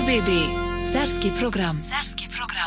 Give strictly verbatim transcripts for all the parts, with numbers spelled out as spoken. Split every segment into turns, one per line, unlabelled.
R B B. Serbski program. Serbski program.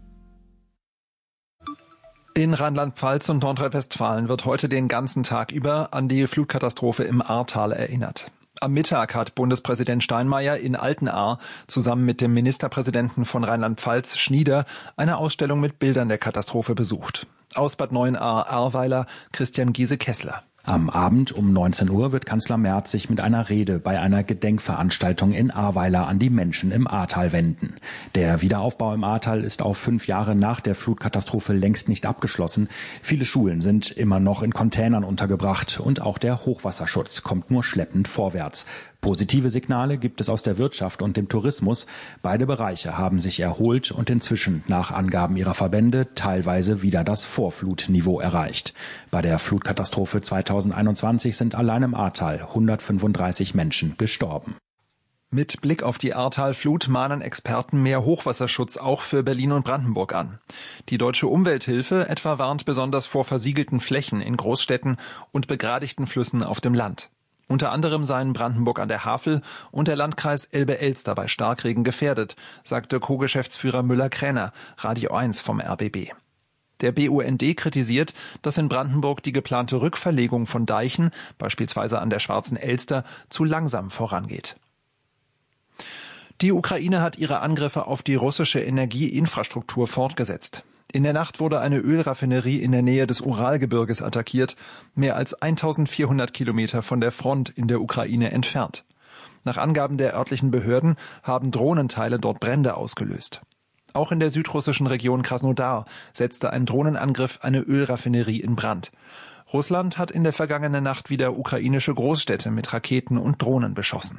In Rheinland-Pfalz und Nordrhein-Westfalen wird heute den ganzen Tag über an die Flutkatastrophe im Ahrtal erinnert. Am Mittag hat Bundespräsident Steinmeier in Altenahr zusammen mit dem Ministerpräsidenten von Rheinland-Pfalz Schnieder eine Ausstellung mit Bildern der Katastrophe besucht. Aus Bad Neuenahr-Ahrweiler Christian Giese-Kessler.
Am Abend um neunzehn Uhr wird Kanzler Merz sich mit einer Rede bei einer Gedenkveranstaltung in Ahrweiler an die Menschen im Ahrtal wenden. Der Wiederaufbau im Ahrtal ist auf fünf Jahre nach der Flutkatastrophe längst nicht abgeschlossen. Viele Schulen sind immer noch in Containern untergebracht und auch der Hochwasserschutz kommt nur schleppend vorwärts. Positive Signale gibt es aus der Wirtschaft und dem Tourismus. Beide Bereiche haben sich erholt und inzwischen nach Angaben ihrer Verbände teilweise wieder das Vorflutniveau erreicht. Bei der Flutkatastrophe zweitausendeinundzwanzig sind allein im Ahrtal hundertfünfunddreißig Menschen gestorben.
Mit Blick auf die Ahrtalflut mahnen Experten mehr Hochwasserschutz auch für Berlin und Brandenburg an. Die Deutsche Umwelthilfe etwa warnt besonders vor versiegelten Flächen in Großstädten und begradigten Flüssen auf dem Land. Unter anderem seien Brandenburg an der Havel und der Landkreis Elbe-Elster bei Starkregen gefährdet, sagte Co-Geschäftsführer Müller-Kräner, Radio eins vom R B B. Der B U N D kritisiert, dass in Brandenburg die geplante Rückverlegung von Deichen, beispielsweise an der Schwarzen Elster, zu langsam vorangeht. Die Ukraine hat ihre Angriffe auf die russische Energieinfrastruktur fortgesetzt. In der Nacht wurde eine Ölraffinerie in der Nähe des Uralgebirges attackiert, mehr als eintausendvierhundert Kilometer von der Front in der Ukraine entfernt. Nach Angaben der örtlichen Behörden haben Drohnenteile dort Brände ausgelöst. Auch in der südrussischen Region Krasnodar setzte ein Drohnenangriff eine Ölraffinerie in Brand. Russland hat in der vergangenen Nacht wieder ukrainische Großstädte mit Raketen und Drohnen beschossen.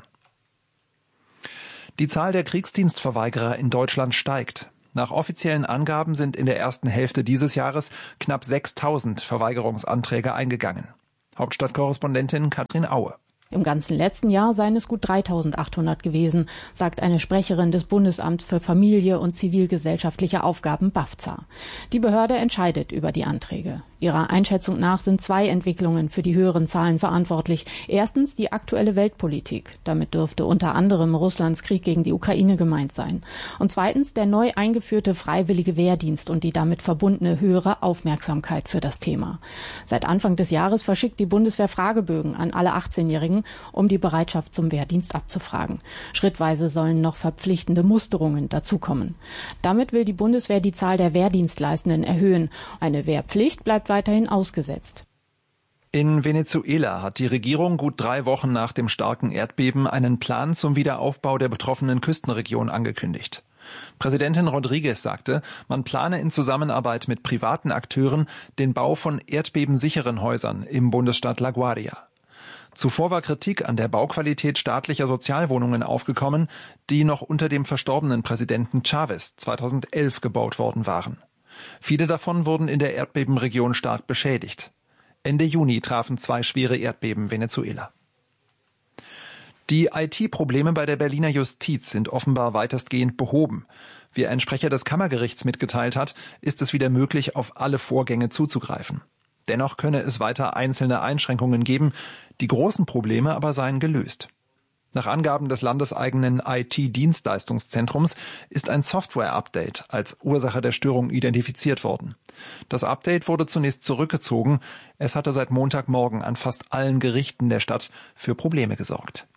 Die Zahl der Kriegsdienstverweigerer in Deutschland steigt. Nach offiziellen Angaben sind in der ersten Hälfte dieses Jahres knapp sechstausend Verweigerungsanträge eingegangen. Hauptstadtkorrespondentin Katrin Aue.
Im ganzen letzten Jahr seien es gut dreitausendachthundert gewesen, sagt eine Sprecherin des Bundesamts für Familie und zivilgesellschaftliche Aufgaben BAFZA. Die Behörde entscheidet über die Anträge. Ihrer Einschätzung nach sind zwei Entwicklungen für die höheren Zahlen verantwortlich. Erstens die aktuelle Weltpolitik. Damit dürfte unter anderem Russlands Krieg gegen die Ukraine gemeint sein. Und zweitens der neu eingeführte freiwillige Wehrdienst und die damit verbundene höhere Aufmerksamkeit für das Thema. Seit Anfang des Jahres verschickt die Bundeswehr Fragebögen an alle achtzehnjährigen, um die Bereitschaft zum Wehrdienst abzufragen. Schrittweise sollen noch verpflichtende Musterungen dazukommen. Damit will die Bundeswehr die Zahl der Wehrdienstleistenden erhöhen. Eine Wehrpflicht bleibt weiterhin ausgesetzt.
In Venezuela hat die Regierung gut drei Wochen nach dem starken Erdbeben einen Plan zum Wiederaufbau der betroffenen Küstenregion angekündigt. Präsidentin Rodriguez sagte, man plane in Zusammenarbeit mit privaten Akteuren den Bau von erdbebensicheren Häusern im Bundesstaat La Guaira. Zuvor war Kritik an der Bauqualität staatlicher Sozialwohnungen aufgekommen, die noch unter dem verstorbenen Präsidenten Chavez zweitausendelf gebaut worden waren. Viele davon wurden in der Erdbebenregion stark beschädigt. Ende Juni trafen zwei schwere Erdbeben Venezuela. Die I T-Probleme bei der Berliner Justiz sind offenbar weitestgehend behoben. Wie ein Sprecher des Kammergerichts mitgeteilt hat, ist es wieder möglich, auf alle Vorgänge zuzugreifen. Dennoch könne es weiter einzelne Einschränkungen geben, die großen Probleme aber seien gelöst. Nach Angaben des landeseigenen I T-Dienstleistungszentrums ist ein Software-Update als Ursache der Störung identifiziert worden. Das Update wurde zunächst zurückgezogen. Es hatte seit Montagmorgen an fast allen Gerichten der Stadt für Probleme gesorgt.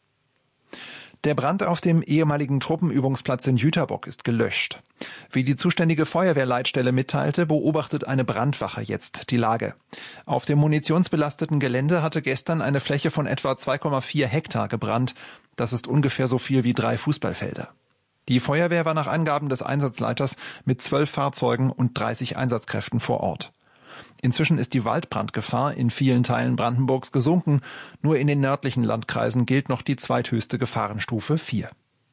Der Brand auf dem ehemaligen Truppenübungsplatz in Jüterbock ist gelöscht. Wie die zuständige Feuerwehrleitstelle mitteilte, beobachtet eine Brandwache jetzt die Lage. Auf dem munitionsbelasteten Gelände hatte gestern eine Fläche von etwa zwei Komma vier Hektar gebrannt. Das ist ungefähr so viel wie drei Fußballfelder. Die Feuerwehr war nach Angaben des Einsatzleiters mit zwölf Fahrzeugen und dreißig Einsatzkräften vor Ort. Inzwischen ist die Waldbrandgefahr in vielen Teilen Brandenburgs gesunken. Nur in den nördlichen Landkreisen gilt noch die zweithöchste Gefahrenstufe vier.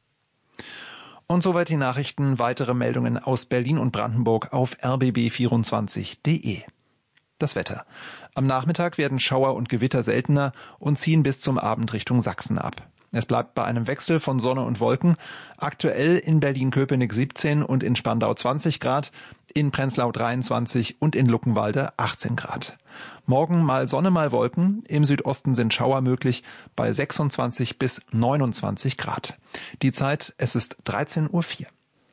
Und soweit die Nachrichten. Weitere Meldungen aus Berlin und Brandenburg auf r b b vierundzwanzig punkt d e. Das Wetter. Am Nachmittag werden Schauer und Gewitter seltener und ziehen bis zum Abend Richtung Sachsen ab. Es bleibt bei einem Wechsel von Sonne und Wolken. Aktuell in Berlin-Köpenick siebzehn und in Spandau zwanzig Grad, in Prenzlau dreiundzwanzig und in Luckenwalde achtzehn Grad. Morgen mal Sonne, mal Wolken. Im Südosten sind Schauer möglich bei sechsundzwanzig bis neunundzwanzig Grad. Die Zeit, es ist dreizehn Uhr vier.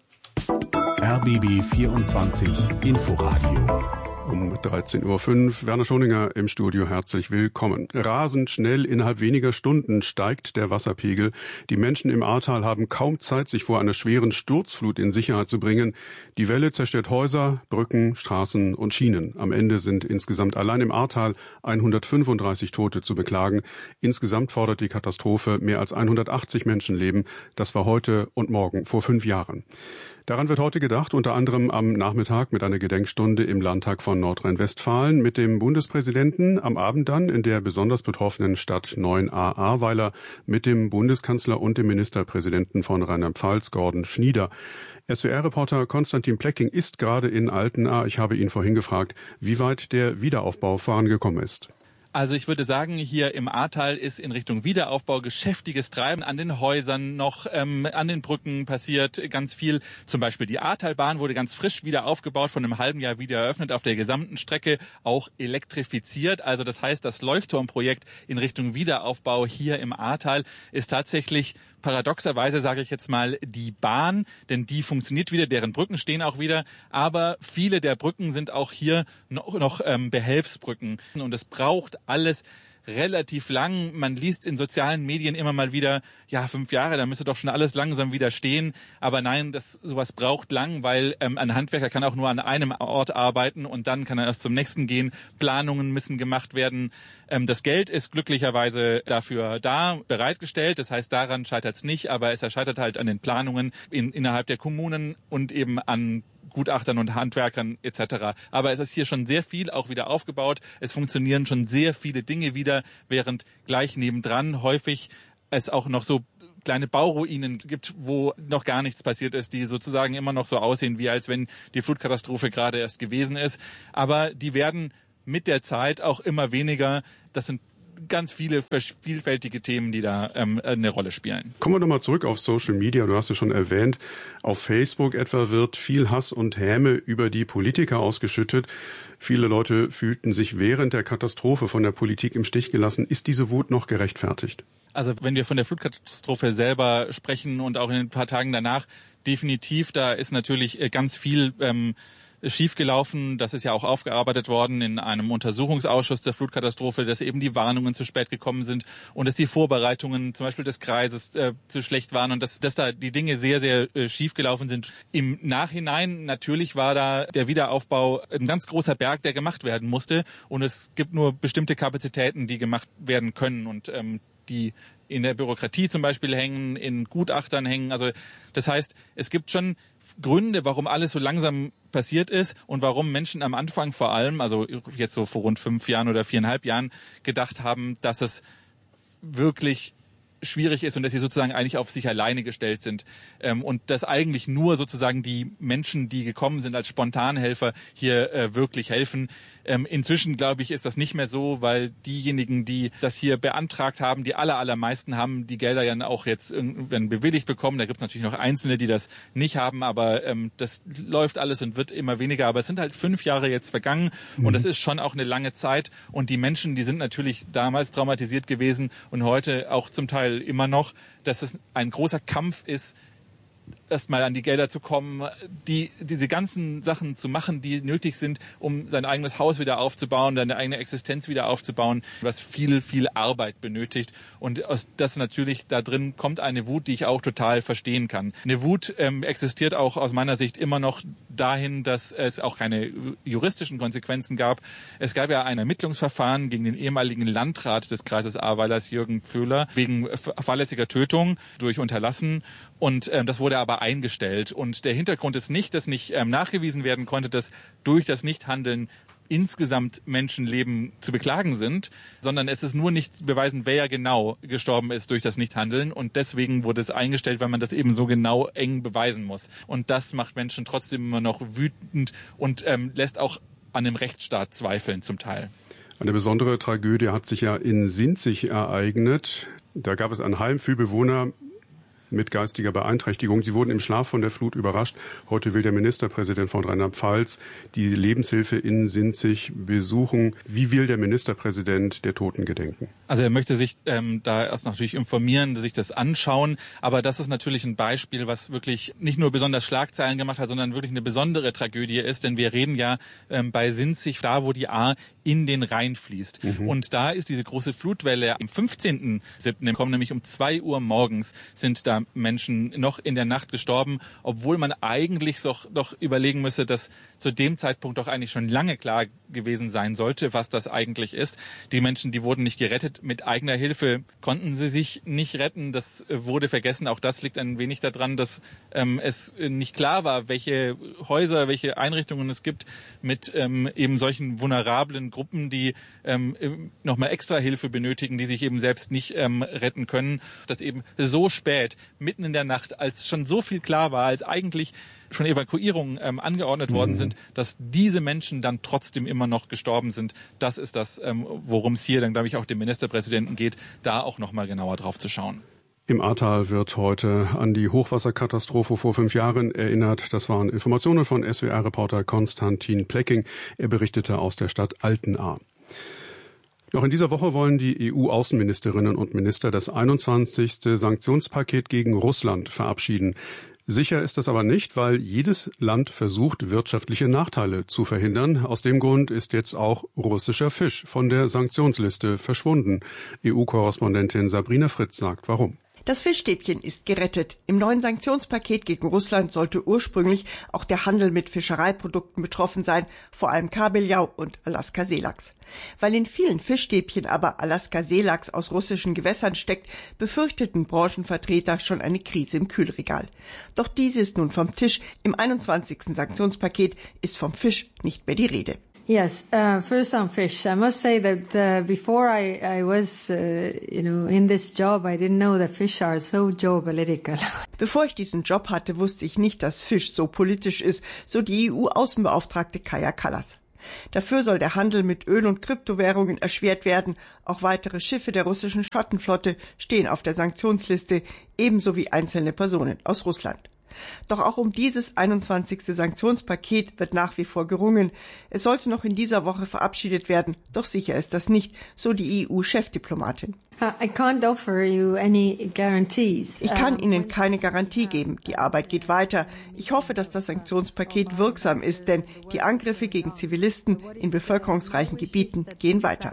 R B B vierundzwanzig Inforadio. Um dreizehn Uhr fünf, Werner Schoninger im Studio, herzlich willkommen. Rasend schnell, innerhalb weniger Stunden steigt der Wasserpegel. Die Menschen im Ahrtal haben kaum Zeit, sich vor einer schweren Sturzflut in Sicherheit zu bringen. Die Welle zerstört Häuser, Brücken, Straßen und Schienen. Am Ende sind insgesamt allein im Ahrtal hundertfünfunddreißig Tote zu beklagen. Insgesamt fordert die Katastrophe mehr als hundertachtzig Menschenleben. Das war heute und morgen vor fünf Jahren. Daran wird heute gedacht, unter anderem am Nachmittag mit einer Gedenkstunde im Landtag von Nordrhein-Westfalen mit dem Bundespräsidenten, am Abend dann in der besonders betroffenen Stadt neun a Ahrweiler mit dem Bundeskanzler und dem Ministerpräsidenten von Rheinland-Pfalz, Gordon Schnieder. S W R-Reporter Konstantin Plecking ist gerade in Altenahr. Ich habe ihn vorhin gefragt, wie weit der Wiederaufbau vorangekommen ist.
Also ich würde sagen, hier im Ahrtal ist in Richtung Wiederaufbau geschäftiges Treiben. An den Häusern noch, ähm, an den Brücken passiert ganz viel. Zum Beispiel die Ahrtalbahn wurde ganz frisch wieder aufgebaut, von einem halben Jahr wieder eröffnet, auf der gesamten Strecke auch elektrifiziert. Also das heißt, das Leuchtturmprojekt in Richtung Wiederaufbau hier im Ahrtal ist tatsächlich paradoxerweise, sage ich jetzt mal, die Bahn, denn die funktioniert wieder, deren Brücken stehen auch wieder, aber viele der Brücken sind auch hier noch, noch ähm, Behelfsbrücken und es braucht alles relativ lang. Man liest in sozialen Medien immer mal wieder, ja, fünf Jahre, da müsste doch schon alles langsam wieder stehen. Aber nein, das sowas braucht lang, weil ähm, ein Handwerker kann auch nur an einem Ort arbeiten und dann kann er erst zum nächsten gehen. Planungen müssen gemacht werden. Ähm, das Geld ist glücklicherweise dafür da, bereitgestellt. Das heißt, daran scheitert es nicht, aber es scheitert halt an den Planungen in, innerhalb der Kommunen und eben an Gutachtern und Handwerkern et cetera. Aber es ist hier schon sehr viel auch wieder aufgebaut. Es funktionieren schon sehr viele Dinge wieder, während gleich nebendran häufig es auch noch so kleine Bauruinen gibt, wo noch gar nichts passiert ist, die sozusagen immer noch so aussehen, wie als wenn die Flutkatastrophe gerade erst gewesen ist. Aber die werden mit der Zeit auch immer weniger. Das sind ganz viele vielfältige Themen, die da ähm, eine Rolle spielen.
Kommen wir nochmal zurück auf Social Media. Du hast ja schon erwähnt, auf Facebook etwa wird viel Hass und Häme über die Politiker ausgeschüttet. Viele Leute fühlten sich während der Katastrophe von der Politik im Stich gelassen. Ist diese Wut noch gerechtfertigt?
Also wenn wir von der Flutkatastrophe selber sprechen und auch in ein paar Tagen danach, definitiv, da ist natürlich ganz viel ähm, schiefgelaufen. Das ist ja auch aufgearbeitet worden in einem Untersuchungsausschuss der Flutkatastrophe, dass eben die Warnungen zu spät gekommen sind und dass die Vorbereitungen zum Beispiel des Kreises äh, zu schlecht waren und dass, dass da die Dinge sehr, sehr äh, schiefgelaufen sind. Im Nachhinein natürlich war da der Wiederaufbau ein ganz großer Berg, der gemacht werden musste und es gibt nur bestimmte Kapazitäten, die gemacht werden können und ähm, die in der Bürokratie zum Beispiel hängen, in Gutachtern hängen. Also das heißt, es gibt schon Gründe, warum alles so langsam passiert ist und warum Menschen am Anfang vor allem, also jetzt so vor rund fünf Jahren oder viereinhalb Jahren, gedacht haben, dass es wirklich schwierig ist und dass sie sozusagen eigentlich auf sich alleine gestellt sind ähm, und dass eigentlich nur sozusagen die Menschen, die gekommen sind als Spontanhelfer, hier äh, wirklich helfen. Ähm, inzwischen, glaube ich, ist das nicht mehr so, weil diejenigen, die das hier beantragt haben, die aller, allermeisten haben die Gelder ja auch jetzt irgendwann bewilligt bekommen. Da gibt es natürlich noch Einzelne, die das nicht haben, aber ähm, das läuft alles und wird immer weniger. Aber es sind halt fünf Jahre jetzt vergangen mhm. und das ist schon auch eine lange Zeit und die Menschen, die sind natürlich damals traumatisiert gewesen und heute auch zum Teil immer noch, dass es ein großer Kampf ist, erstmal an die Gelder zu kommen, die diese ganzen Sachen zu machen, die nötig sind, um sein eigenes Haus wieder aufzubauen, seine eigene Existenz wieder aufzubauen, was viel, viel Arbeit benötigt. Und aus das natürlich da drin kommt eine Wut, die ich auch total verstehen kann. Eine Wut ähm, existiert auch aus meiner Sicht immer noch dahin, dass es auch keine juristischen Konsequenzen gab. Es gab ja ein Ermittlungsverfahren gegen den ehemaligen Landrat des Kreises Ahrweilers, Jürgen Pföhler, wegen fahrlässiger Tötung durch Unterlassen. Und ähm, das wurde aber eingestellt. Und der Hintergrund ist nicht, dass nicht ähm, nachgewiesen werden konnte, dass durch das Nichthandeln insgesamt Menschenleben zu beklagen sind, sondern es ist nur nicht zu beweisen, wer genau gestorben ist durch das Nichthandeln. Und deswegen wurde es eingestellt, weil man das eben so genau eng beweisen muss. Und das macht Menschen trotzdem immer noch wütend und ähm, lässt auch an dem Rechtsstaat zweifeln zum Teil.
Eine besondere Tragödie hat sich ja in Sinzig ereignet. Da gab es ein Heim für Bewohner mit geistiger Beeinträchtigung. Sie wurden im Schlaf von der Flut überrascht. Heute will der Ministerpräsident von Rheinland-Pfalz die Lebenshilfe in Sinzig besuchen. Wie will der Ministerpräsident der Toten gedenken?
Also er möchte sich ähm, da erst natürlich informieren, sich das anschauen. Aber das ist natürlich ein Beispiel, was wirklich nicht nur besonders Schlagzeilen gemacht hat, sondern wirklich eine besondere Tragödie ist. Denn wir reden ja ähm, bei Sinzig, da wo die Ahr in den Rhein fließt. Mhm. Und da ist diese große Flutwelle am fünfzehnten siebten kommen, nämlich um zwei Uhr morgens sind da Menschen noch in der Nacht gestorben, obwohl man eigentlich doch, doch überlegen müsse, dass zu dem Zeitpunkt doch eigentlich schon lange klar gewesen sein sollte, was das eigentlich ist. Die Menschen, die wurden nicht gerettet. Mit eigener Hilfe konnten sie sich nicht retten. Das wurde vergessen. Auch das liegt ein wenig daran, dass ähm, es nicht klar war, welche Häuser, welche Einrichtungen es gibt mit ähm, eben solchen vulnerablen Gruppen, die ähm, nochmal extra Hilfe benötigen, die sich eben selbst nicht ähm, retten können. Dass eben so spät, mitten in der Nacht, als schon so viel klar war, als eigentlich schon Evakuierungen ähm, angeordnet worden sind, dass diese Menschen dann trotzdem immer noch gestorben sind. Das ist das, ähm, worum es hier dann, glaube ich, auch dem Ministerpräsidenten geht, da auch nochmal genauer drauf zu schauen.
Im Ahrtal wird heute an die Hochwasserkatastrophe vor fünf Jahren erinnert. Das waren Informationen von S W R-Reporter Konstantin Plecking. Er berichtete aus der Stadt Altenahr. Noch in dieser Woche wollen die E U-Außenministerinnen und Minister das einundzwanzigste Sanktionspaket gegen Russland verabschieden. Sicher ist das aber nicht, weil jedes Land versucht, wirtschaftliche Nachteile zu verhindern. Aus dem Grund ist jetzt auch russischer Fisch von der Sanktionsliste verschwunden. E U-Korrespondentin Sabrina Fritz sagt, warum.
Das Fischstäbchen ist gerettet. Im neuen Sanktionspaket gegen Russland sollte ursprünglich auch der Handel mit Fischereiprodukten betroffen sein, vor allem Kabeljau und Alaska-Seelachs. Weil in vielen Fischstäbchen aber Alaska-Seelachs aus russischen Gewässern steckt, befürchteten Branchenvertreter schon eine Krise im Kühlregal. Doch diese ist nun vom Tisch. Im einundzwanzigsten Sanktionspaket ist vom Fisch nicht mehr die Rede.
Yes, uh, first on fish, I must say that uh, before I, I was, uh, you know, in this job, I didn't know that fish are so geopolitical.
Bevor ich diesen Job hatte, wusste ich nicht, dass Fisch so politisch ist, so die E U-Außenbeauftragte Kaja Kallas. Dafür soll der Handel mit Öl- und Kryptowährungen erschwert werden. Auch weitere Schiffe der russischen Schattenflotte stehen auf der Sanktionsliste, ebenso wie einzelne Personen aus Russland. Doch auch um dieses einundzwanzigste Sanktionspaket wird nach wie vor gerungen. Es sollte noch in dieser Woche verabschiedet werden, doch sicher ist das nicht, so die E U-Chefdiplomatin.
I can't offer you any guarantees.
Ich kann Ihnen keine Garantie geben. Die Arbeit geht weiter. Ich hoffe, dass das Sanktionspaket wirksam ist, denn die Angriffe gegen Zivilisten in bevölkerungsreichen Gebieten gehen weiter.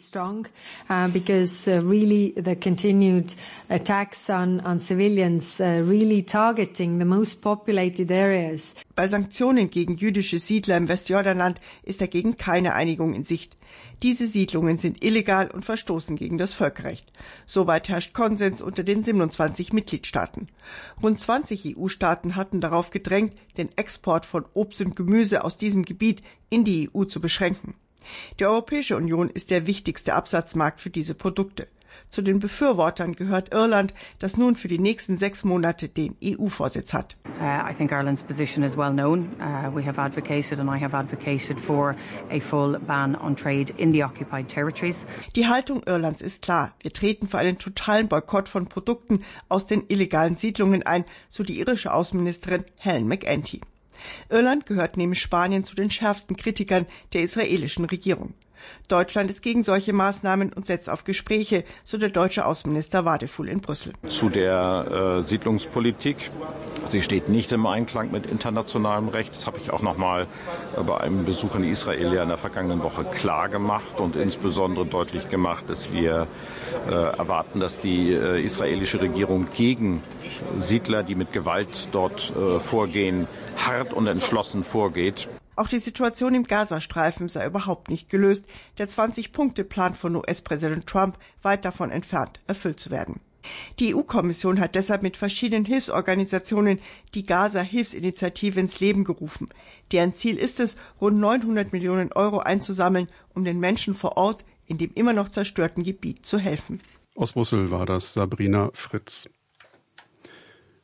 Because really the continued attacks on on civilians really targeting the most populated areas.
Bei Sanktionen gegen jüdische Siedler im Westjordanland ist dagegen keine Einigung in Sicht. Diese Siedlungen sind illegal und verstoßen gegen das Völkerrecht. Soweit herrscht Konsens unter den siebenundzwanzig Mitgliedstaaten. Rund zwanzig E U-Staaten hatten darauf gedrängt, den Export von Obst und Gemüse aus diesem Gebiet in die E U zu beschränken. Die Europäische Union ist der wichtigste Absatzmarkt für diese Produkte. Zu den Befürwortern gehört Irland, das nun für die nächsten sechs Monate den E U-Vorsitz hat.
Uh, I think Ireland's position is well known. Uh, we have advocated and I have advocated for a full ban on trade in the occupied territories.
Die Haltung Irlands ist klar. Wir treten für einen totalen Boykott von Produkten aus den illegalen Siedlungen ein, so die irische Außenministerin Helen McEntee. Irland gehört neben Spanien zu den schärfsten Kritikern der israelischen Regierung. Deutschland ist gegen solche Maßnahmen und setzt auf Gespräche, so der deutsche Außenminister Wadefuhl in Brüssel.
Zu der äh, Siedlungspolitik. Sie steht nicht im Einklang mit internationalem Recht. Das habe ich auch noch mal äh, bei einem Besuch in Israel ja in der vergangenen Woche klar gemacht und insbesondere deutlich gemacht, dass wir äh, erwarten, dass die äh, israelische Regierung gegen Siedler, die mit Gewalt dort äh, vorgehen, hart und entschlossen vorgeht.
Auch die Situation im Gazastreifen sei überhaupt nicht gelöst. Der zwanzig-Punkte-Plan von U S-Präsident Trump weit davon entfernt, erfüllt zu werden. Die E U-Kommission hat deshalb mit verschiedenen Hilfsorganisationen die Gaza-Hilfsinitiative ins Leben gerufen. Deren Ziel ist es, rund neunhundert Millionen Euro einzusammeln, um den Menschen vor Ort in dem immer noch zerstörten Gebiet zu helfen.
Aus Brüssel war das Sabrina Fritz.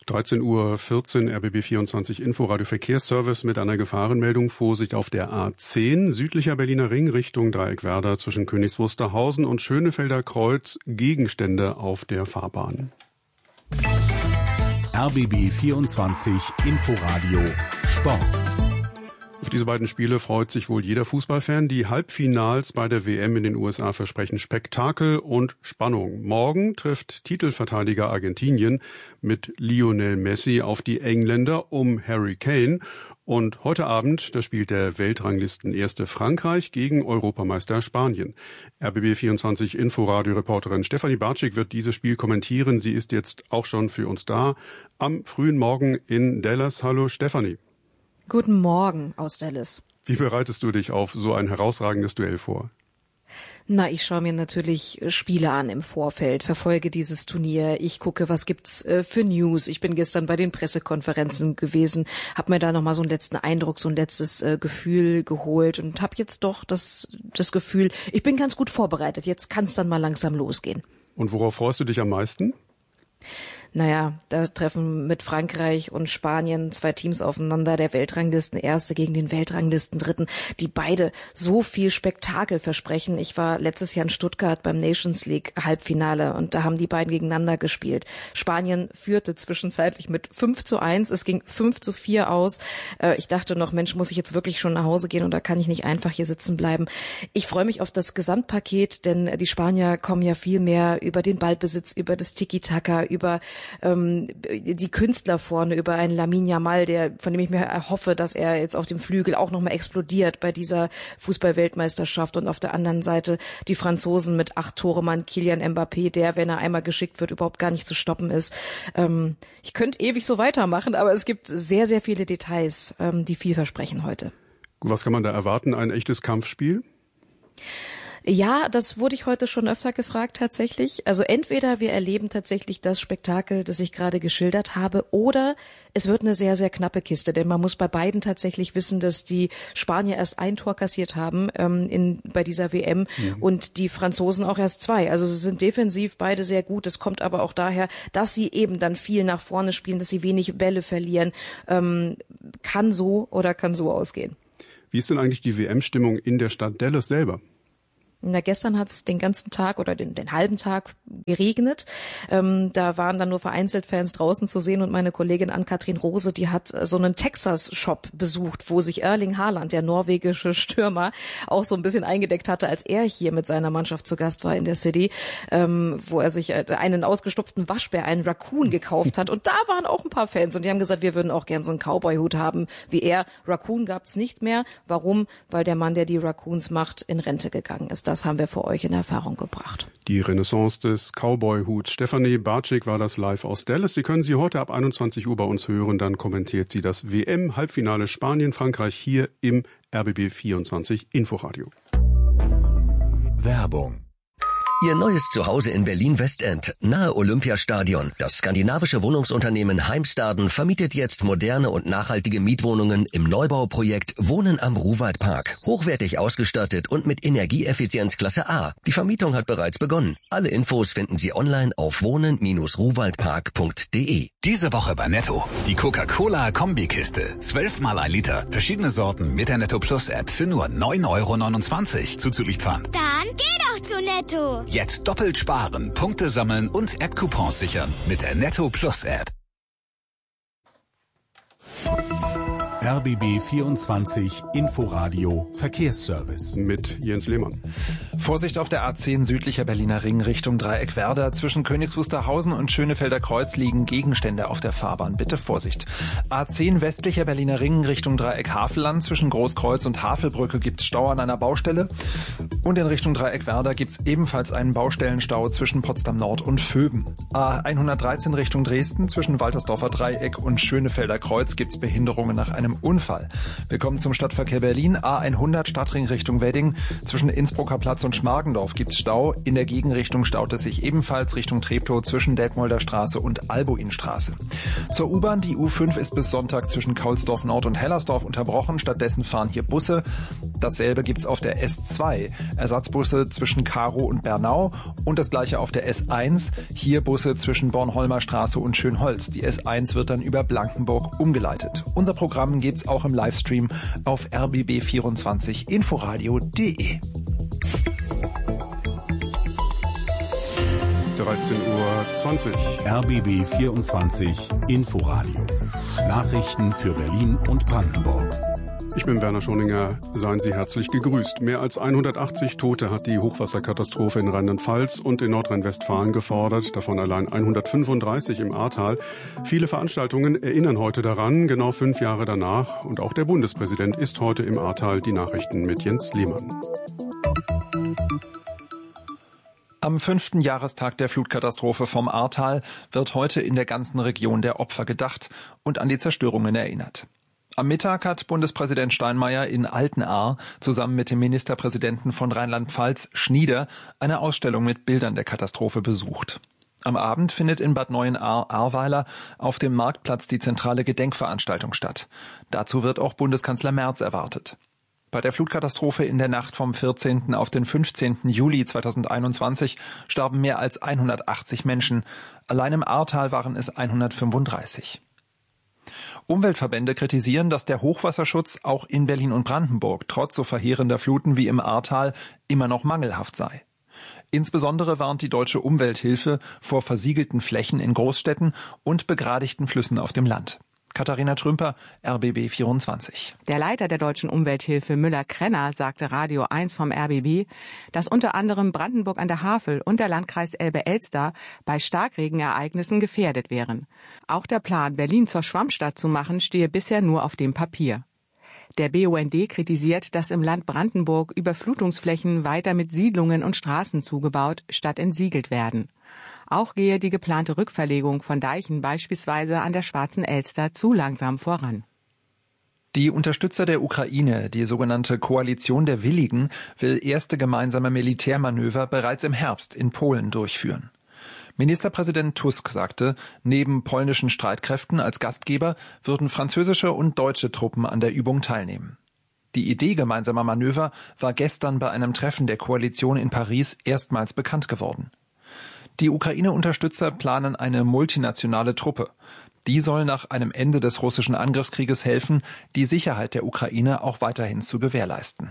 dreizehn Uhr vierzehn, R B B vierundzwanzig Inforadio Verkehrsservice mit einer Gefahrenmeldung. Vorsicht auf der A zehn, südlicher Berliner Ring Richtung Dreieckwerder zwischen Königs Wusterhausen und Schönefelder Kreuz, Gegenstände auf der Fahrbahn.
R B B vierundzwanzig Inforadio Sport.
Auf diese beiden Spiele freut sich wohl jeder Fußballfan. Die Halbfinals bei der W M in den U S A versprechen Spektakel und Spannung. Morgen trifft Titelverteidiger Argentinien mit Lionel Messi auf die Engländer um Harry Kane. Und heute Abend, da spielt der Weltranglisten-Erste Frankreich gegen Europameister Spanien. R B B vierundzwanzig Inforadio-Reporterin Stefanie Bartschik wird dieses Spiel kommentieren. Sie ist jetzt auch schon für uns da am frühen Morgen in Dallas. Hallo Stefanie.
Guten Morgen aus Dallas.
Wie bereitest du dich auf so ein herausragendes Duell vor?
Na, ich schaue mir natürlich Spiele an im Vorfeld, verfolge dieses Turnier. Ich gucke, was gibt's äh, für News. Ich bin gestern bei den Pressekonferenzen gewesen, habe mir da nochmal so einen letzten Eindruck, so ein letztes äh, Gefühl geholt und habe jetzt doch das, das Gefühl, ich bin ganz gut vorbereitet. Jetzt kann es dann mal langsam losgehen.
Und worauf freust du dich am meisten?
Naja, da treffen mit Frankreich und Spanien zwei Teams aufeinander, der Weltranglisten-Erste gegen den Weltranglisten-Dritten, die beide so viel Spektakel versprechen. Ich war letztes Jahr in Stuttgart beim Nations League Halbfinale und da haben die beiden gegeneinander gespielt. Spanien führte zwischenzeitlich mit fünf zu eins, es ging fünf zu vier aus. Ich dachte noch, Mensch, muss ich jetzt wirklich schon nach Hause gehen und da kann ich nicht einfach hier sitzen bleiben. Ich freue mich auf das Gesamtpaket, denn die Spanier kommen ja viel mehr über den Ballbesitz, über das Tiki-Taka, über ähm, die Künstler vorne, über einen Lamine Yamal, der, von dem ich mir erhoffe, dass er jetzt auf dem Flügel auch nochmal explodiert bei dieser Fußball-Weltmeisterschaft. Und auf der anderen Seite die Franzosen mit acht Toremann, Kylian Mbappé, der, wenn er einmal geschickt wird, überhaupt gar nicht zu stoppen ist. Ähm, ich könnte ewig so weitermachen, aber es gibt sehr, sehr viele Details, ähm, die viel versprechen heute.
Was kann man da erwarten? Ein echtes Kampfspiel?
Ja, das wurde ich heute schon öfter gefragt tatsächlich. Also entweder wir erleben tatsächlich das Spektakel, das ich gerade geschildert habe, oder es wird eine sehr, sehr knappe Kiste. Denn man muss bei beiden tatsächlich wissen, dass die Spanier erst ein Tor kassiert haben ähm, in bei dieser W M mhm. und die Franzosen auch erst zwei. Also sie sind defensiv beide sehr gut. Es kommt aber auch daher, dass sie eben dann viel nach vorne spielen, dass sie wenig Bälle verlieren. Ähm, kann so oder kann so ausgehen.
Wie ist denn eigentlich die W M-Stimmung in der Stadt Dallas selber?
Na, gestern hat es den ganzen Tag oder den, den halben Tag geregnet. Ähm, da waren dann nur vereinzelt Fans draußen zu sehen und meine Kollegin Ann-Kathrin Rose, die hat so einen Texas-Shop besucht, wo sich Erling Haaland, der norwegische Stürmer, auch so ein bisschen eingedeckt hatte, als er hier mit seiner Mannschaft zu Gast war in der City, ähm, wo er sich einen ausgestopften Waschbär, einen Raccoon gekauft hat. Und da waren auch ein paar Fans und die haben gesagt, wir würden auch gern so einen Cowboy-Hut haben wie er. Raccoon gab's nicht mehr. Warum? Weil der Mann, der die Raccoons macht, in Rente gegangen ist. Das haben wir für euch in Erfahrung gebracht.
Die Renaissance des Cowboy-Huts. Stefanie Bartschik war das live aus Dallas. Sie können sie heute ab einundzwanzig Uhr bei uns hören. Dann kommentiert sie das W M-Halbfinale Spanien-Frankreich hier im R B B vierundzwanzig Inforadio.
Werbung.
Ihr neues Zuhause in Berlin-Westend, nahe Olympiastadion. Das skandinavische Wohnungsunternehmen Heimstaden vermietet jetzt moderne und nachhaltige Mietwohnungen im Neubauprojekt Wohnen am Ruwaldpark. Hochwertig ausgestattet und mit Energieeffizienz Klasse A. Die Vermietung hat bereits begonnen. Alle Infos finden Sie online auf wohnen Bindestrich ruwaldpark punkt de.
Diese Woche bei Netto. Die Coca-Cola-Kombikiste. Zwölfmal ein Liter. Verschiedene Sorten mit der Netto Plus App für nur neun Euro neunundzwanzig. Zuzüglich Pfand.
Dann geh doch zu Netto.
Jetzt doppelt sparen, Punkte sammeln und App-Coupons sichern mit der Netto Plus App. R B B vierundzwanzig Inforadio Verkehrsservice
mit Jens Lehmann.
Vorsicht auf der A zehn südlicher Berliner Ring Richtung Dreieckwerder. Zwischen Königs Wusterhausen und Schönefelder Kreuz liegen Gegenstände auf der Fahrbahn. Bitte Vorsicht. A zehn westlicher Berliner Ring Richtung Dreieck Havelland. Zwischen Großkreuz und Havelbrücke gibt es Stau an einer Baustelle. Und in Richtung Dreieckwerder gibt es ebenfalls einen Baustellenstau zwischen Potsdam Nord und Vöben. A hundertdreizehn Richtung Dresden. Zwischen Waltersdorfer Dreieck und Schönefelder Kreuz gibt es Behinderungen nach einem Unfall. Wir kommen zum Stadtverkehr Berlin. A hundert Stadtring Richtung Wedding. Zwischen Innsbrucker Platz und Schmargendorf gibt's Stau. In der Gegenrichtung staut es sich ebenfalls Richtung Treptow zwischen Detmolder Straße und Albuinstraße. Zur U-Bahn. Die U fünf ist bis Sonntag zwischen Kaulsdorf Nord und Hellersdorf unterbrochen. Stattdessen fahren hier Busse. Dasselbe gibt's auf der S zwei. Ersatzbusse zwischen Karow und Bernau. Und das gleiche auf der S eins. Hier Busse zwischen Bornholmer Straße und Schönholz. Die S eins wird dann über Blankenburg umgeleitet. Unser Programm gibt's auch im Livestream auf r b b vierundzwanzig inforadio punkt de.
dreizehn Uhr zwanzig.
R B B vierundzwanzig Inforadio. Nachrichten für Berlin und Brandenburg.
Ich bin Werner Schoninger. Seien Sie herzlich gegrüßt. Mehr als hundertachtzig Tote hat die Hochwasserkatastrophe in Rheinland-Pfalz und in Nordrhein-Westfalen gefordert, davon allein hundertfünfunddreißig im Ahrtal. Viele Veranstaltungen erinnern heute daran, genau fünf Jahre danach. Und auch der Bundespräsident ist heute im Ahrtal. Die Nachrichten mit Jens Lehmann.
Am fünften Jahrestag der Flutkatastrophe vom Ahrtal wird heute in der ganzen Region der Opfer gedacht und an die Zerstörungen erinnert. Am Mittag hat Bundespräsident Steinmeier in Altenahr zusammen mit dem Ministerpräsidenten von Rheinland-Pfalz Schnieder eine Ausstellung mit Bildern der Katastrophe besucht. Am Abend findet in Bad Neuenahr-Ahrweiler auf dem Marktplatz die zentrale Gedenkveranstaltung statt. Dazu wird auch Bundeskanzler Merz erwartet. Bei der Flutkatastrophe in der Nacht vom vierzehnten auf den fünfzehnten Juli zweitausendeinundzwanzig starben mehr als hundertachtzig Menschen. Allein im Ahrtal waren es hundertfünfunddreißig. Umweltverbände kritisieren, dass der Hochwasserschutz auch in Berlin und Brandenburg trotz so verheerender Fluten wie im Ahrtal immer noch mangelhaft sei. Insbesondere warnt die Deutsche Umwelthilfe vor versiegelten Flächen in Großstädten und begradigten Flüssen auf dem Land. Katharina Trümper, R B B vierundzwanzig.
Der Leiter der Deutschen Umwelthilfe Müller-Krenner sagte Radio eins vom R B B, dass unter anderem Brandenburg an der Havel und der Landkreis Elbe-Elster bei Starkregenereignissen gefährdet wären. Auch der Plan, Berlin zur Schwammstadt zu machen, stehe bisher nur auf dem Papier. Der B U N D kritisiert, dass im Land Brandenburg Überflutungsflächen weiter mit Siedlungen und Straßen zugebaut statt entsiegelt werden. Auch gehe die geplante Rückverlegung von Deichen beispielsweise an der Schwarzen Elster zu langsam voran.
Die Unterstützer der Ukraine, die sogenannte Koalition der Willigen, will erste gemeinsame Militärmanöver bereits im Herbst in Polen durchführen. Ministerpräsident Tusk sagte, neben polnischen Streitkräften als Gastgeber würden französische und deutsche Truppen an der Übung teilnehmen. Die Idee gemeinsamer Manöver war gestern bei einem Treffen der Koalition in Paris erstmals bekannt geworden. Die Ukraine-Unterstützer planen eine multinationale Truppe. Die soll nach einem Ende des russischen Angriffskrieges helfen, die Sicherheit der Ukraine auch weiterhin zu gewährleisten.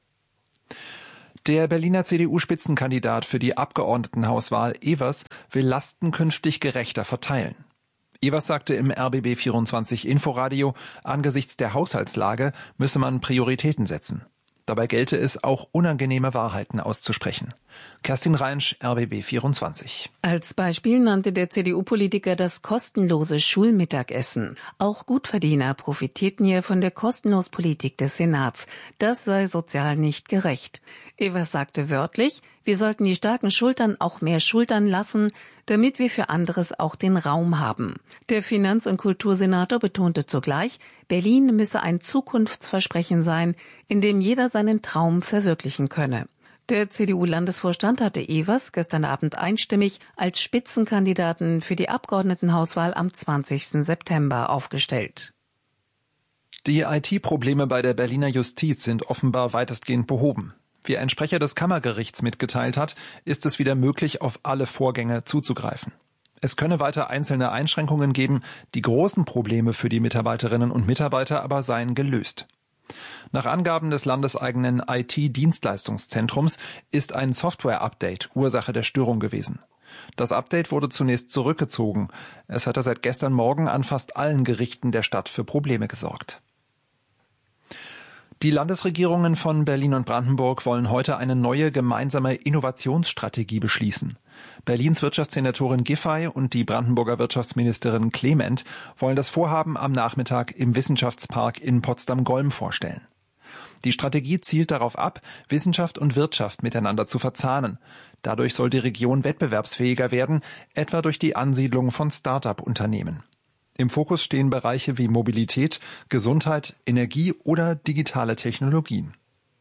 Der Berliner C D U-Spitzenkandidat für die Abgeordnetenhauswahl Evers will Lasten künftig gerechter verteilen. Evers sagte im R B B vierundzwanzig Inforadio, angesichts der Haushaltslage müsse man Prioritäten setzen. Dabei gelte es, auch unangenehme Wahrheiten auszusprechen. Kerstin Reinsch, R B B vierundzwanzig.
Als Beispiel nannte der C D U-Politiker das kostenlose Schulmittagessen. Auch Gutverdiener profitierten hier von der Kostenlospolitik des Senats. Das sei sozial nicht gerecht. Evers sagte wörtlich, wir sollten die starken Schultern auch mehr schultern lassen, damit wir für anderes auch den Raum haben. Der Finanz- und Kultursenator betonte zugleich, Berlin müsse ein Zukunftsversprechen sein, in dem jeder seinen Traum verwirklichen könne. Der C D U-Landesvorstand hatte Evers gestern Abend einstimmig als Spitzenkandidaten für die Abgeordnetenhauswahl am zwanzigsten September aufgestellt.
Die I T-Probleme bei der Berliner Justiz sind offenbar weitestgehend behoben. Wie ein Sprecher des Kammergerichts mitgeteilt hat, ist es wieder möglich, auf alle Vorgänge zuzugreifen. Es könne weiter einzelne Einschränkungen geben, die großen Probleme für die Mitarbeiterinnen und Mitarbeiter aber seien gelöst. Nach Angaben des landeseigenen I T-Dienstleistungszentrums ist ein Software-Update Ursache der Störung gewesen. Das Update wurde zunächst zurückgezogen. Es hatte seit gestern Morgen an fast allen Gerichten der Stadt für Probleme gesorgt. Die Landesregierungen von Berlin und Brandenburg wollen heute eine neue gemeinsame Innovationsstrategie beschließen. Berlins Wirtschaftssenatorin Giffey und die Brandenburger Wirtschaftsministerin Clement wollen das Vorhaben am Nachmittag im Wissenschaftspark in Potsdam-Golm vorstellen. Die Strategie zielt darauf ab, Wissenschaft und Wirtschaft miteinander zu verzahnen. Dadurch soll die Region wettbewerbsfähiger werden, etwa durch die Ansiedlung von Start-up-Unternehmen. Im Fokus stehen Bereiche wie Mobilität, Gesundheit, Energie oder digitale Technologien.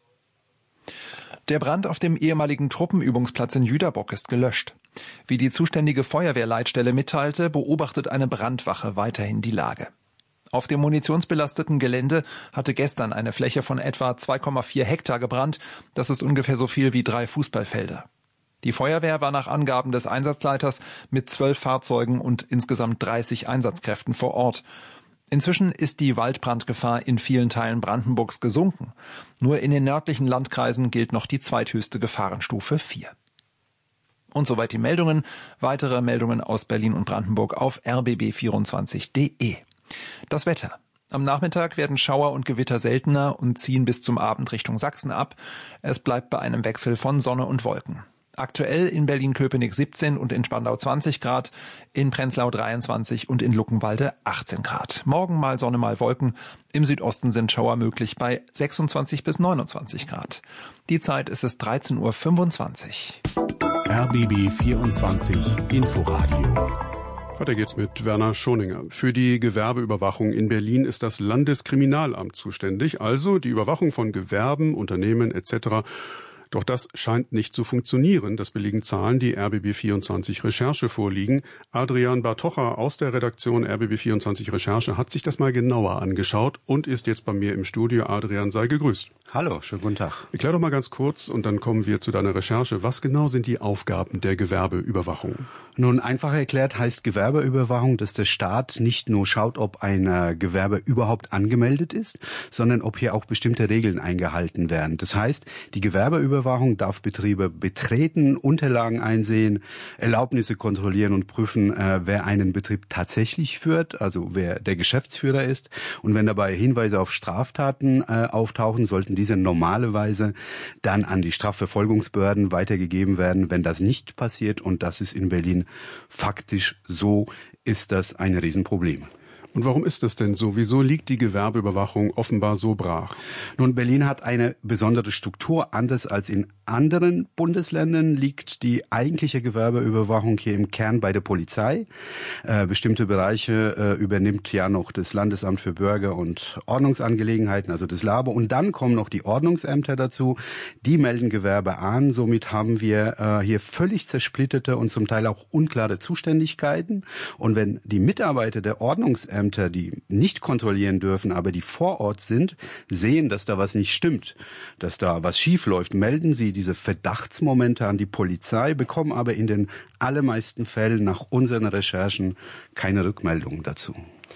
Der Brand auf dem ehemaligen Truppenübungsplatz in Jüterbock ist gelöscht. Wie die zuständige Feuerwehrleitstelle mitteilte, beobachtet eine Brandwache weiterhin die Lage. Auf dem munitionsbelasteten Gelände hatte gestern eine Fläche von etwa zwei Komma vier Hektar gebrannt. Das ist ungefähr so viel wie drei Fußballfelder. Die Feuerwehr war nach Angaben des Einsatzleiters mit zwölf Fahrzeugen und insgesamt dreißig Einsatzkräften vor Ort. Inzwischen ist die Waldbrandgefahr in vielen Teilen Brandenburgs gesunken. Nur in den nördlichen Landkreisen gilt noch die zweithöchste Gefahrenstufe vier. Und soweit die Meldungen. Weitere Meldungen aus Berlin und Brandenburg auf r b b vierundzwanzig punkt d e. Das Wetter. Am Nachmittag werden Schauer und Gewitter seltener und ziehen bis zum Abend Richtung Sachsen ab. Es bleibt bei einem Wechsel von Sonne und Wolken. Aktuell in Berlin-Köpenick siebzehn und in Spandau zwanzig Grad, in Prenzlau dreiundzwanzig und in Luckenwalde achtzehn Grad. Morgen mal Sonne, mal Wolken. Im Südosten sind Schauer möglich bei sechsundzwanzig bis neunundzwanzig Grad. Die Zeit ist es dreizehn Uhr fünfundzwanzig.
R B B vierundzwanzig Inforadio.
Weiter geht's mit Werner Schoninger. Für die Gewerbeüberwachung in Berlin ist das Landeskriminalamt zuständig, also die Überwachung von Gewerben, Unternehmen et cetera. Doch das scheint nicht zu funktionieren. Das belegen Zahlen, die R B B vierundzwanzig Recherche vorliegen. Adrian Bartocha aus der Redaktion R B B vierundzwanzig Recherche hat sich das mal genauer angeschaut und ist jetzt bei mir im Studio. Adrian, sei gegrüßt.
Hallo, schönen guten Tag.
Erklär doch mal ganz kurz und dann kommen wir zu deiner Recherche. Was genau sind die Aufgaben der Gewerbeüberwachung?
Nun, einfach erklärt heißt Gewerbeüberwachung, dass der Staat nicht nur schaut, ob ein äh, Gewerbe überhaupt angemeldet ist, sondern ob hier auch bestimmte Regeln eingehalten werden. Das heißt, die Gewerbeüberwachung darf Betriebe betreten, Unterlagen einsehen, Erlaubnisse kontrollieren und prüfen, äh, wer einen Betrieb tatsächlich führt, also wer der Geschäftsführer ist. Und wenn dabei Hinweise auf Straftaten äh, auftauchen, sollten diese normalerweise dann an die Strafverfolgungsbehörden weitergegeben werden. Wenn das nicht passiert, und das ist in Berlin faktisch so, ist das ein Riesenproblem.
Und warum ist das denn so? Wieso liegt die Gewerbeüberwachung offenbar so brach?
Nun, Berlin hat eine besondere Struktur. Anders als in anderen Bundesländern liegt die eigentliche Gewerbeüberwachung hier im Kern bei der Polizei. Äh, bestimmte Bereiche äh, übernimmt ja noch das Landesamt für Bürger- und Ordnungsangelegenheiten, also das LABO. Und dann kommen noch die Ordnungsämter dazu. Die melden Gewerbe an. Somit haben wir äh, hier völlig zersplitterte und zum Teil auch unklare Zuständigkeiten. Und wenn die Mitarbeiter der Ordnungsämter, die nicht kontrollieren dürfen, aber die vor Ort sind, sehen, dass da was nicht stimmt, dass da was schief läuft, melden sie diese Verdachtsmomente an die Polizei, bekommen aber in den allermeisten Fällen nach unseren Recherchen keine Rückmeldungen dazu.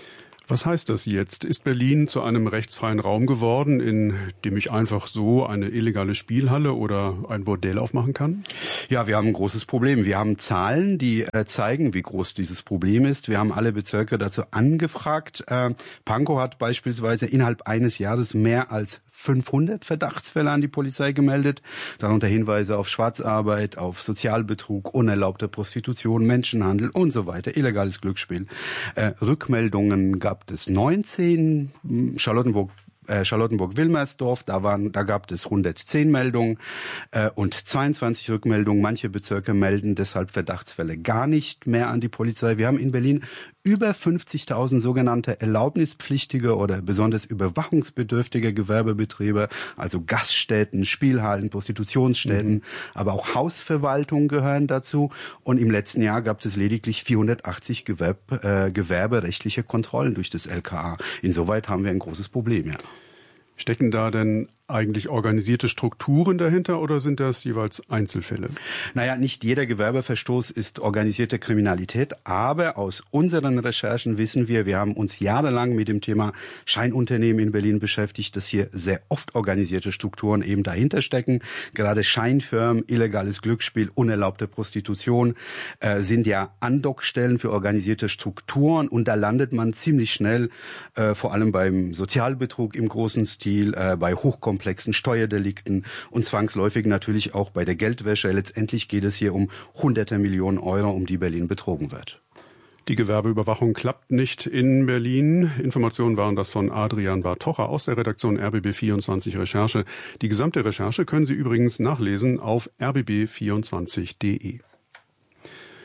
Was heißt das jetzt? Ist Berlin zu einem rechtsfreien Raum geworden, in dem ich einfach so eine illegale Spielhalle oder ein Bordell aufmachen kann?
Ja, wir haben ein großes Problem. Wir haben Zahlen, die äh, zeigen, wie groß dieses Problem ist. Wir haben alle Bezirke dazu angefragt. Äh, Pankow hat beispielsweise innerhalb eines Jahres mehr als fünfhundert Verdachtsfälle an die Polizei gemeldet, darunter Hinweise auf Schwarzarbeit, auf Sozialbetrug, unerlaubte Prostitution, Menschenhandel und so weiter, illegales Glücksspiel. Äh, Rückmeldungen gab es neunzehn, Charlottenburg Äh, Charlottenburg-Wilmersdorf, da waren, da gab es hundertzehn Meldungen äh, und zweiundzwanzig Rückmeldungen. Manche Bezirke melden deshalb Verdachtsfälle gar nicht mehr an die Polizei. Wir haben in Berlin über fünfzigtausend sogenannte erlaubnispflichtige oder besonders überwachungsbedürftige Gewerbebetriebe, also Gaststätten, Spielhallen, Prostitutionsstätten, mhm. aber auch Hausverwaltungen gehören dazu. Und im letzten Jahr gab es lediglich vierhundertachtzig Gewerb, äh, gewerberechtliche Kontrollen durch das L K A. Insoweit haben wir ein großes Problem, ja.
Stecken da denn eigentlich organisierte Strukturen dahinter oder sind das jeweils Einzelfälle?
Naja, nicht jeder Gewerbeverstoß ist organisierte Kriminalität, aber aus unseren Recherchen wissen wir, wir haben uns jahrelang mit dem Thema Scheinunternehmen in Berlin beschäftigt, dass hier sehr oft organisierte Strukturen eben dahinter stecken. Gerade Scheinfirmen, illegales Glücksspiel, unerlaubte Prostitution äh, sind ja Andockstellen für organisierte Strukturen und da landet man ziemlich schnell, äh, vor allem beim Sozialbetrug im großen Stil, äh, bei hochkomplexen komplexen Steuerdelikten und zwangsläufig natürlich auch bei der Geldwäsche. Letztendlich geht es hier um hunderte Millionen Euro, um die Berlin betrogen wird.
Die Gewerbeüberwachung klappt nicht in Berlin. Informationen waren das von Adrian Bartocha aus der Redaktion R B B vierundzwanzig Recherche. Die gesamte Recherche können Sie übrigens nachlesen auf r b b vierundzwanzig punkt d e.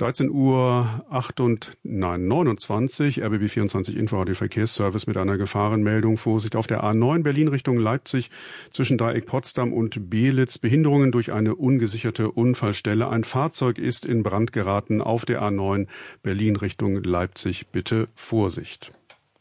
dreizehn Uhr acht und, nein, neunundzwanzig, R B B vierundzwanzig Inforadio Verkehrsservice mit einer Gefahrenmeldung. Vorsicht auf der A neun Berlin Richtung Leipzig zwischen Dreieck Potsdam und Beelitz. Behinderungen durch eine ungesicherte Unfallstelle. Ein Fahrzeug ist in Brand geraten auf der A neun Berlin Richtung Leipzig. Bitte Vorsicht.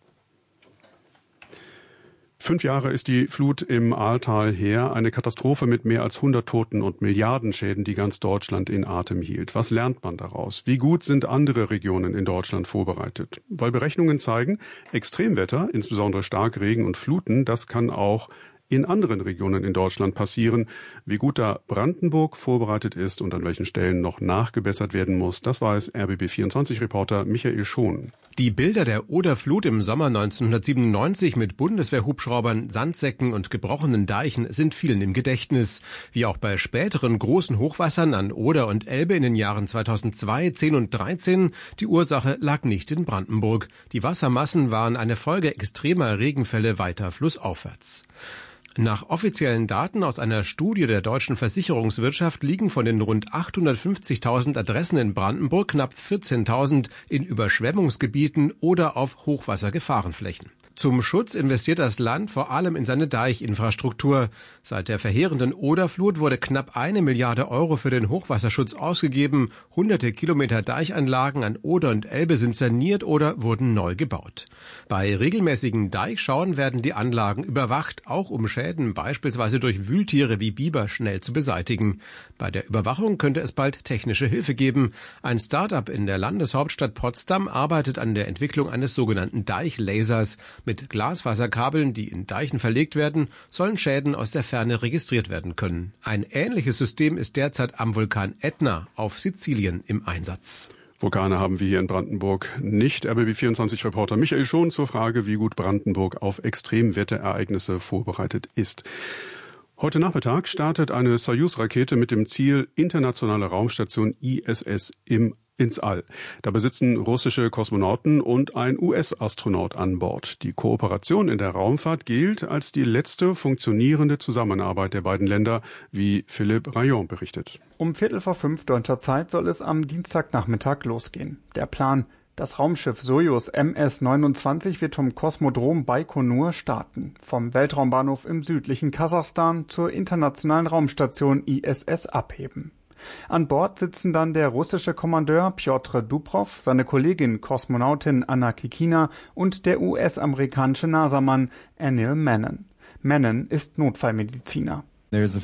Fünf Jahre ist die Flut im Ahrtal her, eine Katastrophe mit mehr als hundert Toten und Milliardenschäden, die ganz Deutschland in Atem hielt. Was lernt man daraus? Wie gut sind andere Regionen in Deutschland vorbereitet? Weil Berechnungen zeigen, Extremwetter, insbesondere Starkregen und Fluten, das kann auch in anderen Regionen in Deutschland passieren. Wie gut da Brandenburg vorbereitet ist und an welchen Stellen noch nachgebessert werden muss, das weiß R B B vierundzwanzig-Reporter Michael Schon.
Die Bilder der Oderflut im Sommer neunzehnhundertsiebenundneunzig mit Bundeswehrhubschraubern, Sandsäcken und gebrochenen Deichen sind vielen im Gedächtnis. Wie auch bei späteren großen Hochwassern an Oder und Elbe in den Jahren zweitausendzwei, zehn und dreizehn. Die Ursache lag nicht in Brandenburg. Die Wassermassen waren eine Folge extremer Regenfälle weiter flussaufwärts. Nach offiziellen Daten aus einer Studie der deutschen Versicherungswirtschaft liegen von den rund achthundertfünfzigtausend Adressen in Brandenburg knapp vierzehntausend in Überschwemmungsgebieten oder auf Hochwassergefahrenflächen. Zum Schutz investiert das Land vor allem in seine Deichinfrastruktur. Seit der verheerenden Oderflut wurde knapp eine Milliarde Euro für den Hochwasserschutz ausgegeben. Hunderte Kilometer Deichanlagen an Oder und Elbe sind saniert oder wurden neu gebaut. Bei regelmäßigen Deichschauen werden die Anlagen überwacht, auch um Schäden beispielsweise durch Wühltiere wie Biber schnell zu beseitigen. Bei der Überwachung könnte es bald technische Hilfe geben. Ein Start-up in der Landeshauptstadt Potsdam arbeitet an der Entwicklung eines sogenannten Deichlasers. Mit Glasfaserkabeln, die in Deichen verlegt werden, sollen Schäden aus der Ferne registriert werden können. Ein ähnliches System ist derzeit am Vulkan Ätna auf Sizilien im Einsatz.
Vulkane haben wir hier in Brandenburg nicht. R B B vierundzwanzig-Reporter Michael Schon zur Frage, wie gut Brandenburg auf Extremwetterereignisse vorbereitet ist. Heute Nachmittag startet eine Soyuz-Rakete mit dem Ziel internationale Raumstation I S S im ins All. Dabei sitzen russische Kosmonauten und ein U S-Astronaut an Bord. Die Kooperation in der Raumfahrt gilt als die letzte funktionierende Zusammenarbeit der beiden Länder, wie Philipp Rayon berichtet.
Um Viertel vor fünf deutscher Zeit soll es am Dienstagnachmittag losgehen. Der Plan: Das Raumschiff Sojus M S neunundzwanzig wird vom Kosmodrom Baikonur starten, vom Weltraumbahnhof im südlichen Kasachstan zur internationalen Raumstation I S S abheben. An Bord sitzen dann der russische Kommandeur Pjotr Dubrov, seine Kollegin Kosmonautin Anna Kikina und der U S-amerikanische NASA-Mann Anil Menon. Menon ist Notfallmediziner.
Es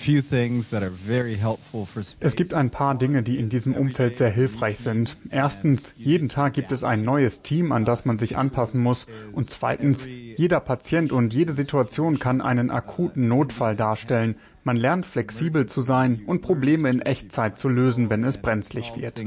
gibt ein paar Dinge, die in diesem Umfeld sehr hilfreich sind. Erstens, jeden Tag gibt es ein neues Team, an das man sich anpassen muss. Und zweitens, jeder Patient und jede Situation kann einen akuten Notfall darstellen. Man lernt, flexibel zu sein und Probleme in Echtzeit zu lösen, wenn es brenzlig wird,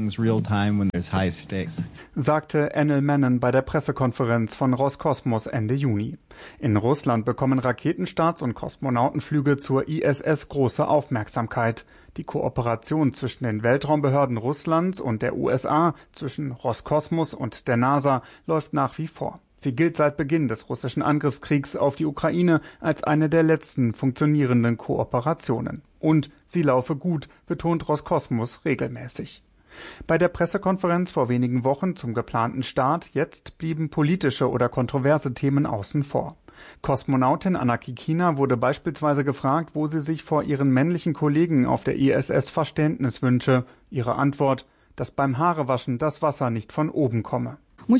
sagte Anil Menon bei der Pressekonferenz von Roskosmos Ende Juni. In Russland bekommen Raketenstarts und Kosmonautenflüge zur I S S große Aufmerksamkeit. Die Kooperation zwischen den Weltraumbehörden Russlands und der U S A, zwischen Roskosmos und der NASA, läuft nach wie vor. Sie gilt seit Beginn des russischen Angriffskriegs auf die Ukraine als eine der letzten funktionierenden Kooperationen. Und sie laufe gut, betont Roskosmos regelmäßig. Bei der Pressekonferenz vor wenigen Wochen zum geplanten Start jetzt blieben politische oder kontroverse Themen außen vor. Kosmonautin Anna Kikina wurde beispielsweise gefragt, wo sie sich vor ihren männlichen Kollegen auf der I S S Verständnis wünsche. Ihre Antwort: dass beim Haarewaschen das Wasser nicht von oben komme.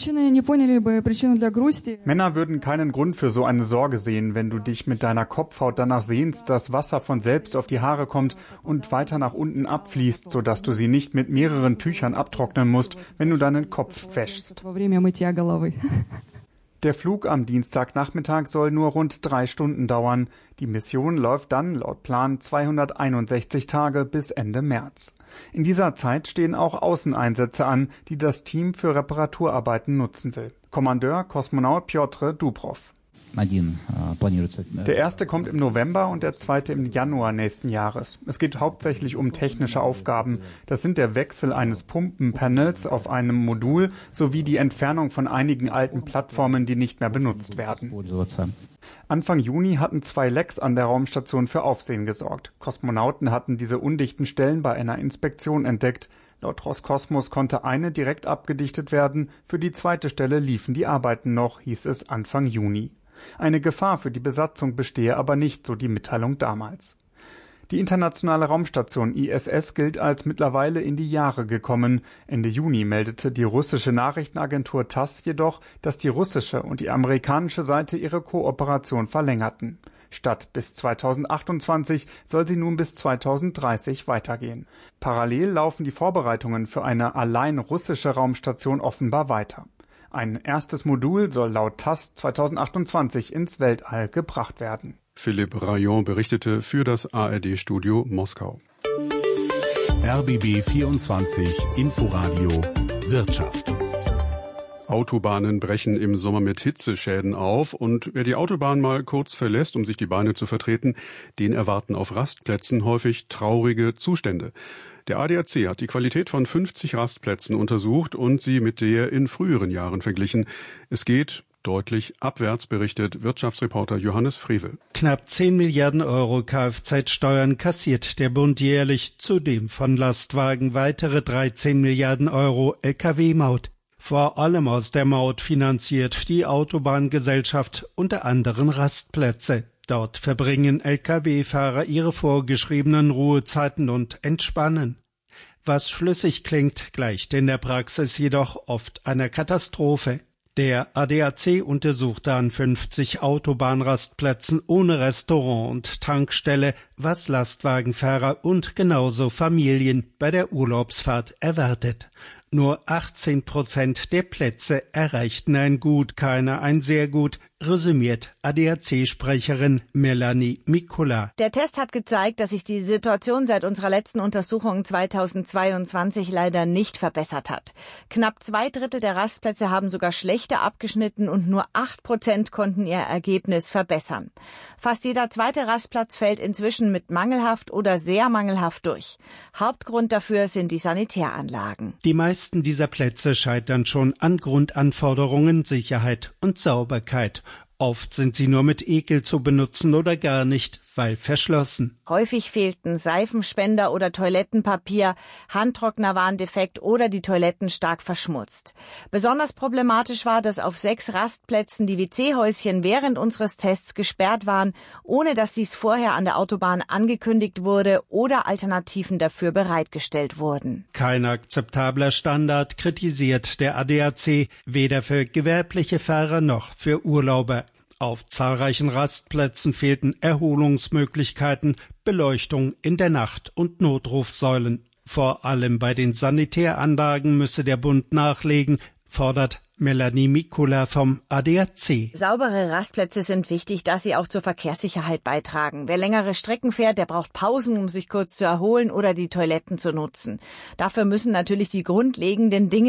Männer würden keinen Grund für so eine Sorge sehen, wenn du dich mit deiner Kopfhaut danach sehnst, dass Wasser von selbst auf die Haare kommt und weiter nach unten abfließt, sodass du sie nicht mit mehreren Tüchern abtrocknen musst, wenn du deinen Kopf wäschst. Der Flug am Dienstagnachmittag soll nur rund drei Stunden dauern. Die Mission läuft dann laut Plan zweihunderteinundsechzig Tage bis Ende März. In dieser Zeit stehen auch Außeneinsätze an, die das Team für Reparaturarbeiten nutzen will. Kommandeur Kosmonaut Pjotr Dubrov. Der erste kommt im November und der zweite im Januar nächsten Jahres. Es geht hauptsächlich um technische Aufgaben. Das sind der Wechsel eines Pumpenpanels auf einem Modul sowie die Entfernung von einigen alten Plattformen, die nicht mehr benutzt werden. Anfang Juni hatten zwei Lecks an der Raumstation für Aufsehen gesorgt. Kosmonauten hatten diese undichten Stellen bei einer Inspektion entdeckt. Laut Roskosmos konnte eine direkt abgedichtet werden, für die zweite Stelle liefen die Arbeiten noch, hieß es Anfang Juni. Eine Gefahr für die Besatzung bestehe aber nicht, so die Mitteilung damals. Die internationale Raumstation I S S gilt als mittlerweile in die Jahre gekommen. Ende Juni meldete die russische Nachrichtenagentur TASS jedoch, dass die russische und die amerikanische Seite ihre Kooperation verlängerten. Statt bis zweitausendachtundzwanzig soll sie nun bis zweitausenddreißig weitergehen. Parallel laufen die Vorbereitungen für eine allein russische Raumstation offenbar weiter. Ein erstes Modul soll laut TASS zweitausendachtundzwanzig ins Weltall gebracht werden.
Philipp Rayon berichtete für das A R D-Studio Moskau.
R B B vierundzwanzig Inforadio Wirtschaft.
Autobahnen brechen im Sommer mit Hitzeschäden auf und wer die Autobahn mal kurz verlässt, um sich die Beine zu vertreten, den erwarten auf Rastplätzen häufig traurige Zustände. Der A D A C hat die Qualität von fünfzig Rastplätzen untersucht und sie mit der in früheren Jahren verglichen. Es geht deutlich abwärts, berichtet Wirtschaftsreporter Johannes Frevel.
Knapp zehn Milliarden Euro Kfz-Steuern kassiert der Bund jährlich, zudem von Lastwagen weitere dreizehn Milliarden Euro L K W-Maut. Vor allem aus der Maut finanziert die Autobahngesellschaft unter anderem Rastplätze. Dort verbringen L K W-Fahrer ihre vorgeschriebenen Ruhezeiten und entspannen. Was schlüssig klingt, gleicht in der Praxis jedoch oft einer Katastrophe. Der A D A C untersuchte an fünfzig Autobahnrastplätzen ohne Restaurant und Tankstelle, was Lastwagenfahrer und genauso Familien bei der Urlaubsfahrt erwartet. Nur achtzehn Prozent der Plätze erreichten ein Gut, keiner ein sehr gut, resümiert A D A C-Sprecherin Melanie Mikula.
Der Test hat gezeigt, dass sich die Situation seit unserer letzten Untersuchung zweitausendzweiundzwanzig leider nicht verbessert hat. Knapp zwei Drittel der Rastplätze haben sogar schlechter abgeschnitten und nur acht Prozent konnten ihr Ergebnis verbessern. Fast jeder zweite Rastplatz fällt inzwischen mit mangelhaft oder sehr mangelhaft durch. Hauptgrund dafür sind die Sanitäranlagen.
Die meisten dieser Plätze scheitern schon an Grundanforderungen, Sicherheit und Sauberkeit. Oft sind sie nur mit Ekel zu benutzen oder gar nicht, weil verschlossen.
Häufig fehlten Seifenspender oder Toilettenpapier, Handtrockner waren defekt oder die Toiletten stark verschmutzt. Besonders problematisch war, dass auf sechs Rastplätzen die W C-Häuschen während unseres Tests gesperrt waren, ohne dass dies vorher an der Autobahn angekündigt wurde oder Alternativen dafür bereitgestellt wurden.
Kein akzeptabler Standard, kritisiert der A D A C, weder für gewerbliche Fahrer noch für Urlauber. Auf zahlreichen Rastplätzen fehlten Erholungsmöglichkeiten, Beleuchtung in der Nacht und Notrufsäulen. Vor allem bei den Sanitäranlagen müsse der Bund nachlegen, fordert Melanie Mikula vom A D A C.
Saubere Rastplätze sind wichtig, da sie auch zur Verkehrssicherheit beitragen. Wer längere Strecken fährt, der braucht Pausen, um sich kurz zu erholen oder die Toiletten zu nutzen. Dafür müssen natürlich die grundlegenden Dinge